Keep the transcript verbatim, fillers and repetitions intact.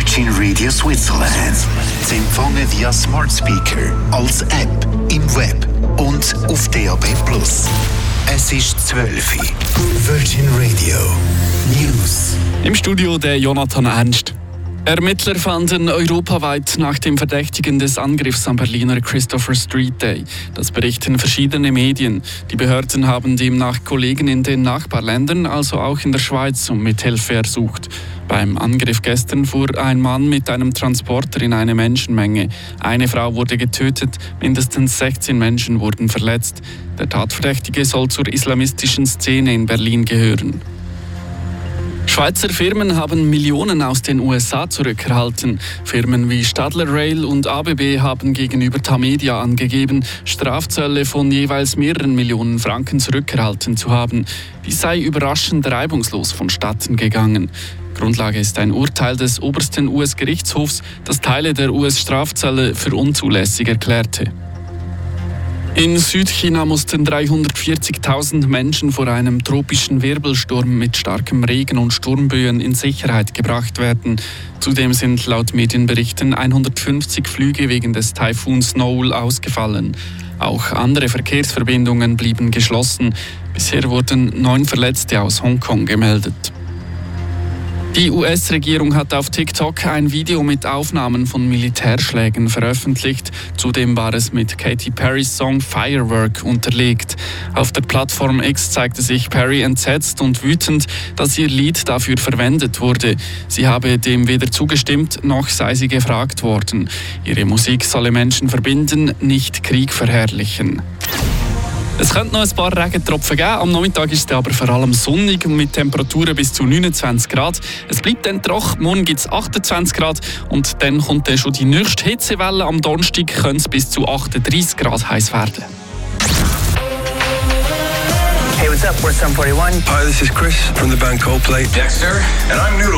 Virgin Radio Switzerland. Sie empfangen via Smart Speaker, als App, im Web und auf D A B plus. Es ist zwölf Uhr. Virgin Radio News. Im Studio der Jonathan Ernst. Ermittler fanden europaweit nach dem Verdächtigen des Angriffs am Berliner Christopher Street Day. Das berichten verschiedene Medien. Die Behörden haben demnach Kollegen in den Nachbarländern, also auch in der Schweiz, um Mithilfe ersucht. Beim Angriff gestern fuhr ein Mann mit einem Transporter in eine Menschenmenge. Eine Frau wurde getötet, mindestens sechzehn Menschen wurden verletzt. Der Tatverdächtige soll zur islamistischen Szene in Berlin gehören. Schweizer Firmen haben Millionen aus den U S A zurückerhalten. Firmen wie Stadler Rail und A B B haben gegenüber Tamedia angegeben, Strafzölle von jeweils mehreren Millionen Franken zurückerhalten zu haben. Dies sei überraschend reibungslos vonstatten gegangen. Grundlage ist ein Urteil des obersten U S-Gerichtshofs, das Teile der U S-Strafzölle für unzulässig erklärte. In Südchina mussten dreihundertvierzigtausend Menschen vor einem tropischen Wirbelsturm mit starkem Regen und Sturmböen in Sicherheit gebracht werden. Zudem sind laut Medienberichten hundertfünfzig Flüge wegen des Taifuns Noul ausgefallen. Auch andere Verkehrsverbindungen blieben geschlossen. Bisher wurden neun Verletzte aus Hongkong gemeldet. Die U S-Regierung hat auf TikTok ein Video mit Aufnahmen von Militärschlägen veröffentlicht. Zudem war es mit Katy Perrys Song Firework unterlegt. Auf der Plattform X zeigte sich Perry entsetzt und wütend, dass ihr Lied dafür verwendet wurde. Sie habe dem weder zugestimmt, noch sei sie gefragt worden. Ihre Musik solle Menschen verbinden, nicht Krieg verherrlichen. Es könnte noch ein paar Regentropfen geben, am Nachmittag ist es aber vor allem sonnig und mit Temperaturen bis zu neunundzwanzig Grad. Es bleibt dann trocken, morgen gibt es achtundzwanzig Grad und dann kommt dann schon die nächste Hitzewelle. Am Donnerstag könnte es bis zu achtunddreißig Grad heiß werden. Hey, what's up? We're Sum forty-one. Hi, this is Chris from the band Coldplay. Dexter, and I'm Noodle.